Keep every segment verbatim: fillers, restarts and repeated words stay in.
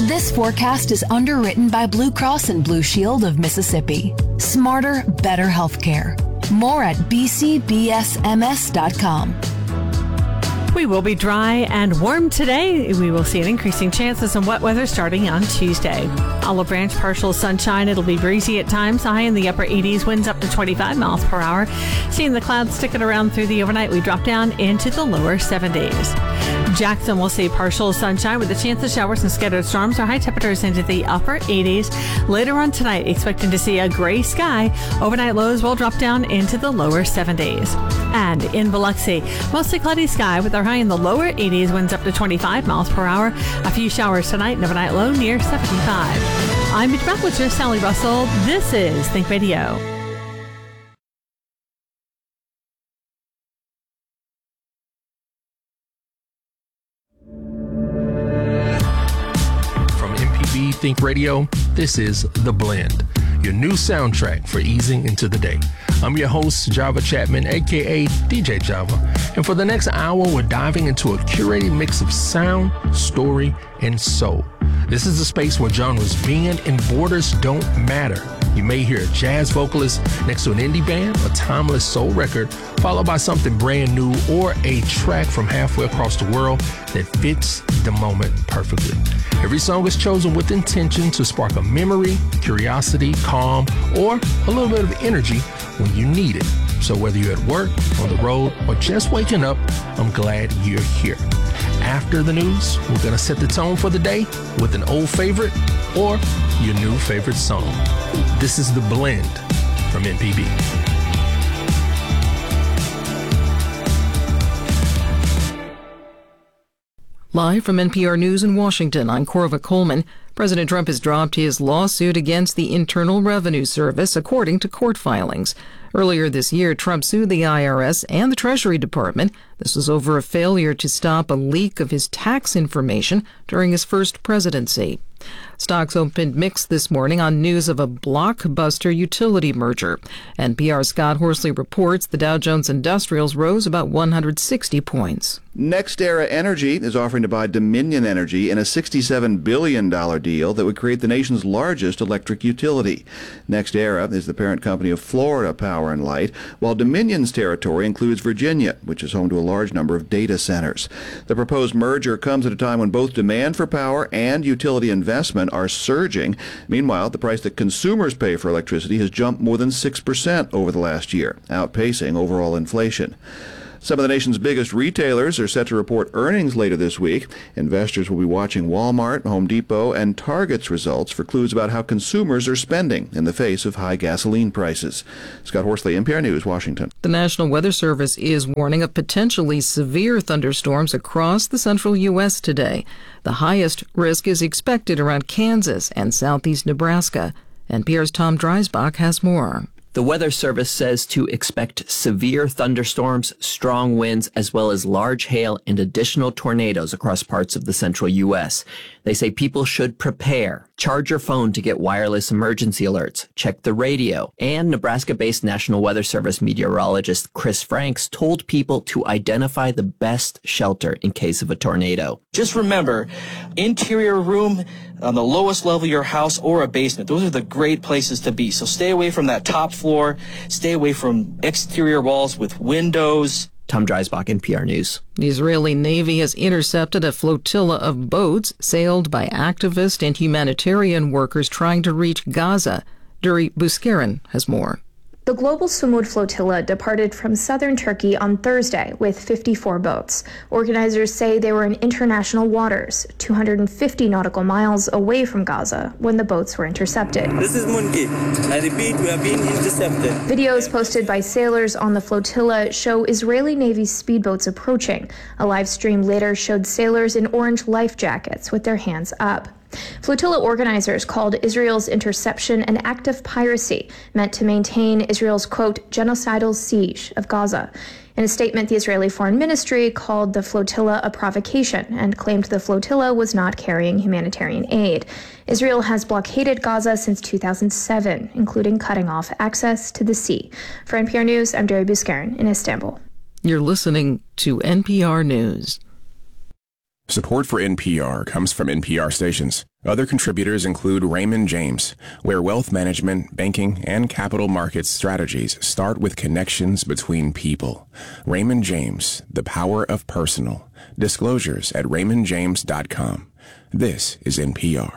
This forecast is underwritten by Blue Cross and Blue Shield of Mississippi. Smarter, better healthcare. More at b c b s m s dot com. We will be dry and warm today. We will see an increasing chance of some wet weather starting on Tuesday. Olive Branch, partial sunshine. It'll be breezy at times, high in the upper eighties, winds up to twenty-five miles per hour. Seeing the clouds sticking around through the overnight, we drop down into the lower seventies. Jackson will see partial sunshine with a chance of showers and scattered storms. Our high temperatures into the upper eighties. Later on tonight, expecting to see a gray sky. Overnight lows will drop down into the lower seventies. And in Biloxi, mostly cloudy sky with our high in the lower eighties, winds up to twenty-five miles per hour. A few showers tonight and overnight low near seventy-five. I'm meteorologist Sally Russell. This is Think Radio. From M P B Think Radio, this is The Blend, your new soundtrack for easing into the day. I'm your host, Java Chapman, aka D J Java, and for the next hour, we're diving into a curated mix of sound, story, and soul. This is a space where genres bend and borders don't matter. You may hear a jazz vocalist next to an indie band, a timeless soul record, followed by something brand new, or a track from halfway across the world that fits the moment perfectly. Every song is chosen with intention to spark a memory, curiosity, calm, or a little bit of energy when you need it. So whether you're at work, on the road, or just waking up, I'm glad you're here. After the news, we're going to set the tone for the day with an old favorite or your new favorite song. This is The Blend from M P B. Live from N P R News in Washington, I'm Corva Coleman. President Trump has dropped his lawsuit against the Internal Revenue Service, according to court filings. Earlier this year, Trump sued the I R S and the Treasury Department. This was over a failure to stop a leak of his tax information during his first presidency. Stocks opened mixed this morning on news of a blockbuster utility merger. N P R's Scott Horsley reports the Dow Jones Industrials rose about one hundred sixty points. NextEra Energy is offering to buy Dominion Energy in a sixty-seven billion dollars deal that would create the nation's largest electric utility. NextEra is the parent company of Florida Power and Light, while Dominion's territory includes Virginia, which is home to a large number of data centers. The proposed merger comes at a time when both demand for power and utility investment are surging. Meanwhile, the price that consumers pay for electricity has jumped more than six percent over the last year, outpacing overall inflation. Some of the nation's biggest retailers are set to report earnings later this week. Investors will be watching Walmart, Home Depot, and Target's results for clues about how consumers are spending in the face of high gasoline prices. Scott Horsley, N P R News, Washington. The National Weather Service is warning of potentially severe thunderstorms across the central U S today. The highest risk is expected around Kansas and southeast Nebraska. N P R's Tom Dreisbach has more. The Weather Service says to expect severe thunderstorms, strong winds, as well as large hail and additional tornadoes across parts of the central U S. They say people should prepare. Charge your phone to get wireless emergency alerts. Check the radio. And Nebraska-based National Weather Service meteorologist Chris Franks told people to identify the best shelter in case of a tornado. Just remember, interior room on the lowest level of your house or a basement. Those are the great places to be. So stay away from that top floor. Stay away from exterior walls with windows. Tom Dreisbach, N P R News. The Israeli Navy has intercepted a flotilla of boats sailed by activist and humanitarian workers trying to reach Gaza. Duri Buskaren has more. The Global Sumud Flotilla departed from southern Turkey on Thursday with fifty-four boats. Organizers say they were in international waters, two hundred fifty nautical miles away from Gaza, when the boats were intercepted. This is Mungi. I repeat, we are being intercepted. Videos posted by sailors on the flotilla show Israeli Navy speedboats approaching. A live stream later showed sailors in orange life jackets with their hands up. Flotilla organizers called Israel's interception an act of piracy meant to maintain Israel's, quote, genocidal siege of Gaza. In a statement, the Israeli Foreign Ministry called the flotilla a provocation and claimed the flotilla was not carrying humanitarian aid. Israel has blockaded Gaza since two thousand seven, including cutting off access to the sea. For N P R News, I'm Duri Buskaren in Istanbul. You're listening to N P R News. Support for N P R comes from N P R stations. Other contributors include Raymond James, where wealth management, banking, and capital markets strategies start with connections between people. Raymond James, the power of personal. Disclosures at raymond james dot com. This is N P R.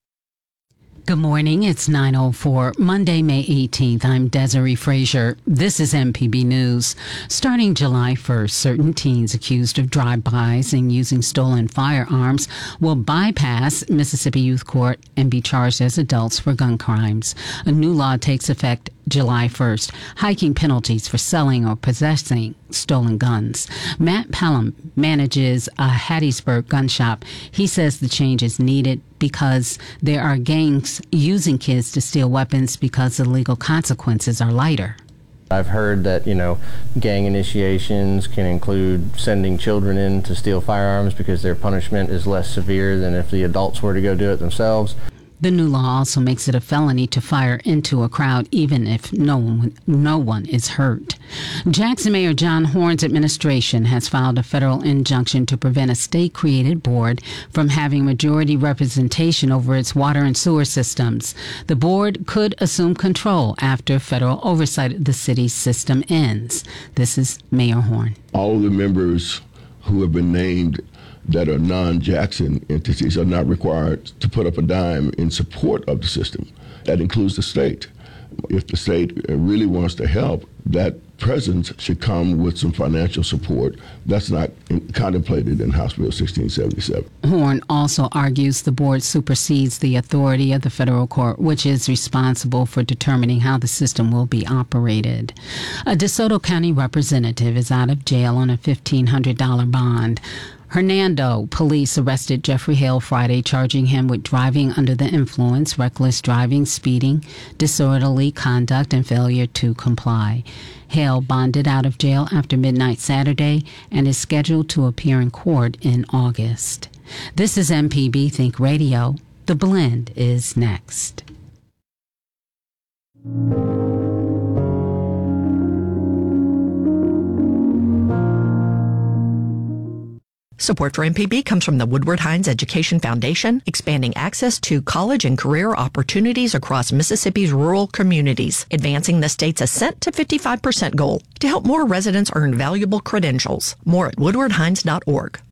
Good morning. It's nine oh four, Monday, May eighteenth. I'm Desiree Frazier. This is M P B News. Starting July first, certain teens accused of drive-bys and using stolen firearms will bypass Mississippi Youth Court and be charged as adults for gun crimes. A new law takes effect July first, hiking penalties for selling or possessing stolen guns. Matt Pelham manages a Hattiesburg gun shop. He says the change is needed because there are gangs using kids to steal weapons because the legal consequences are lighter. I've heard that, you know, gang initiations can include sending children in to steal firearms because their punishment is less severe than if the adults were to go do it themselves. The new law also makes it a felony to fire into a crowd even if no one, no one is hurt. Jackson Mayor John Horn's administration has filed a federal injunction to prevent a state-created board from having majority representation over its water and sewer systems. The board could assume control after federal oversight of the city's system ends. This is Mayor Horn. All the members who have been named that are non-Jackson entities are not required to put up a dime in support of the system. That includes the state. If the state really wants to help, that presence should come with some financial support. That's not in, contemplated in House Bill sixteen seventy-seven. Horn also argues the board supersedes the authority of the federal court, which is responsible for determining how the system will be operated. A DeSoto County representative is out of jail on a fifteen hundred dollars bond. Hernando police arrested Jeffrey Hale Friday, charging him with driving under the influence, reckless driving, speeding, disorderly conduct, and failure to comply. Hale bonded out of jail after midnight Saturday and is scheduled to appear in court in August. This is M P B Think Radio. The Blend is next. Support for M P B comes from the Woodward Hines Education Foundation, expanding access to college and career opportunities across Mississippi's rural communities, advancing the state's ascent to fifty-five percent goal to help more residents earn valuable credentials. More at woodward hines dot org.